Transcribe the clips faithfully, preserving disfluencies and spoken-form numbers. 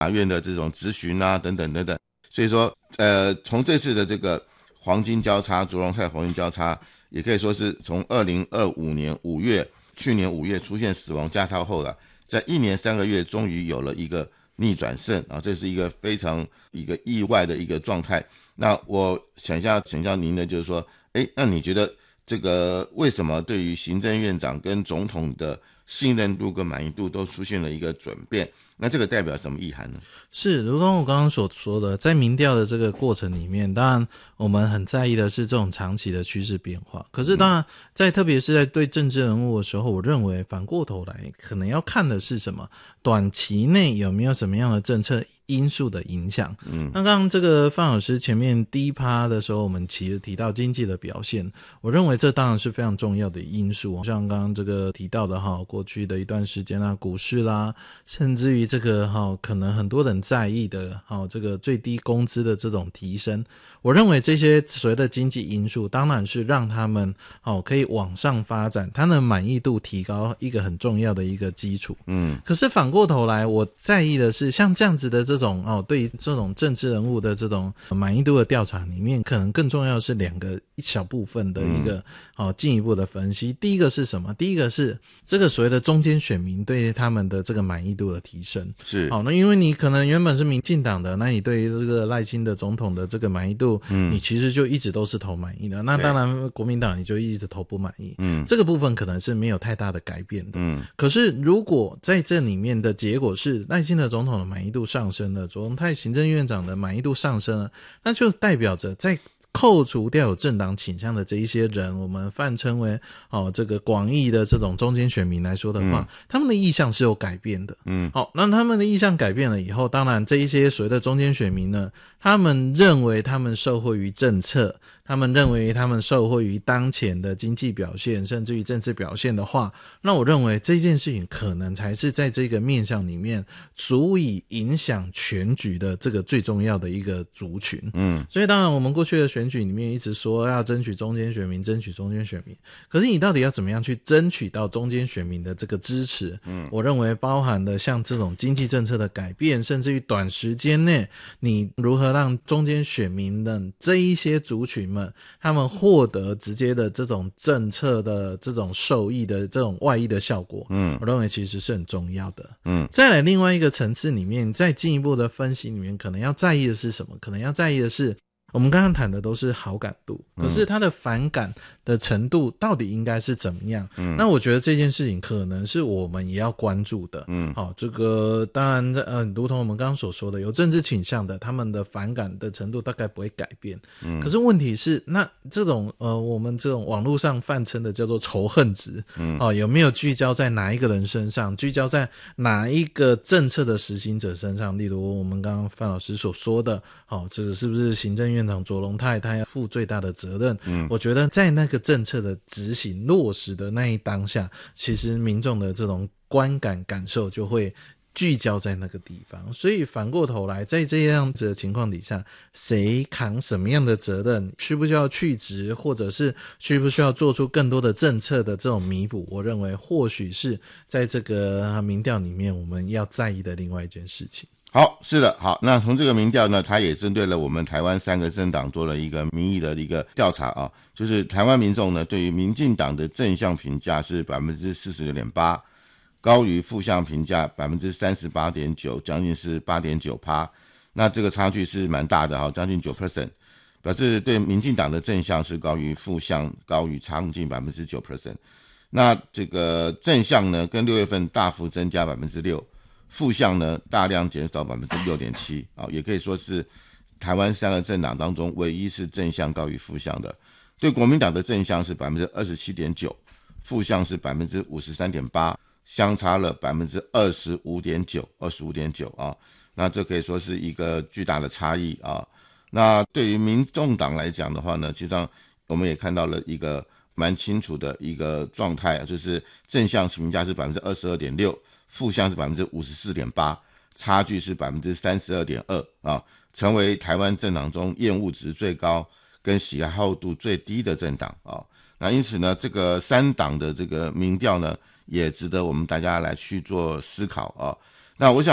法院的这种质询啊等等等等。所以说呃，从这次的这个黄金交叉，卓荣泰黄金交叉，也可以说是从二零二五年五月，去年五月出现死亡加超后了，在一年三个月终于有了一个逆转胜啊，这是一个非常一个意外的一个状态。那我想一下请教您的就是说，诶，那你觉得这个为什么对于行政院长跟总统的信任度跟满意度都出现了一个转变？那这个代表什么意涵呢？ 是，如同我刚刚所说的，在民调的这个过程里面，当然我们很在意的是这种长期的趋势变化。可是当然，在特别是在对政治人物的时候，我认为反过头来可能要看的是什么，短期内有没有什么样的政策因素的影响。嗯，那刚刚这个范老师前面第一趴的时候，我们其实提到经济的表现，我认为这当然是非常重要的因素。像刚刚这个提到的哈，过去的一段时间啊，股市啦，甚至于这个哈，可能很多人在意的哈，这个最低工资的这种提升，我认为这些所谓的经济因素，当然是让他们哦可以往上发展，他的满意度提高一个很重要的一个基础。嗯，可是反过头来，我在意的是像这样子的这种哦，对于这种政治人物的这种满意度的调查里面，可能更重要的是两个一小部分的一个、嗯、哦进一步的分析。第一个是什么？第一个是这个所谓的中间选民对他们的这个满意度的提升。 是， 好，那因为你可能原本是民进党的，那你对于这个赖清德总统的这个满意度，嗯，你其实就一直都是投满意的。那当然国民党你就一直投不满意，嗯，这个部分可能是没有太大的改变的。嗯，可是如果在这里面的结果是赖清德总统的满意度上升了，卓荣泰行政院长的满意度上升了，那就代表着在扣除掉有政党倾向的这一些人，我们泛称为哦这个广义的这种中间选民来说的话、嗯、他们的意向是有改变的。嗯，好，那他们的意向改变了以后，当然这一些所谓的中间选民呢，他们认为他们受惠于政策，他们认为他们受惠于当前的经济表现，甚至于政治表现的话，那我认为这件事情可能才是在这个面向里面足以影响全局的这个最重要的一个族群。嗯，所以当然我们过去的选举里面一直说要争取中间选民，争取中间选民，可是你到底要怎么样去争取到中间选民的这个支持？嗯，我认为包含的像这种经济政策的改变，甚至于短时间内你如何让中间选民的这一些族群们他们获得直接的这种政策的这种受益的这种外溢的效果，嗯，我认为其实是很重要的。嗯，再来另外一个层次里面，再进一步的分析里面，可能要在意的是什么？可能要在意的是我们刚刚谈的都是好感度，可是他的反感的程度到底应该是怎么样？嗯，那我觉得这件事情可能是我们也要关注的。嗯，好，这个当然呃，如同我们刚刚所说的，有政治倾向的，他们的反感的程度大概不会改变。嗯，可是问题是，那这种呃，我们这种网络上泛称的叫做仇恨值，嗯，哦，有没有聚焦在哪一个人身上？聚焦在哪一个政策的实行者身上？例如我们刚刚范老师所说的，好、哦，这个是不是行政院院长卓荣泰他要负最大的责任。嗯，我觉得在那个政策的执行落实的那一当下，其实民众的这种观感感受就会聚焦在那个地方。所以反过头来，在这样子的情况底下，谁扛什么样的责任，需不需要去职，或者是需不需要做出更多的政策的这种弥补，我认为或许是在这个民调里面我们要在意的另外一件事情。 好，是的，好，那从这个民调呢，它也针对了我们台湾三个政党做了一个民意的一个调查啊，就是台湾民众呢对于民进党的正向评价是 百分之四十六点八， 高于负向评价 百分之三十八点九， 将近是 八点九， 那这个差距是蛮大的，将近 百分之九， 表示对民进党的正向是高于负向，高于将近 百分之九。 那这个正向呢跟六月份大幅增加 百分之六，负向呢大量减少 百分之六点七、哦、也可以说是台湾三个政党当中唯一是正向高于负向的。对国民党的正向是 百分之二十七点九， 负向是 百分之五十三点八， 相差了 百分之二十五点九， 二十五点九、啊、那这可以说是一个巨大的差异啊。那对于民众党来讲的话呢，其实上我们也看到了一个蛮清楚的一个状态，就是正向评价是 百分之二十二点六，负向是 百分之五十四点八， 差距是 百分之三十二点二、啊、成为台湾政党中厌恶值最高跟喜好度最低的政党、啊、那因此呢，这个三党的这个民调呢也值得我们大家来去做思考、啊、那我想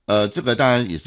呃，这个当然也是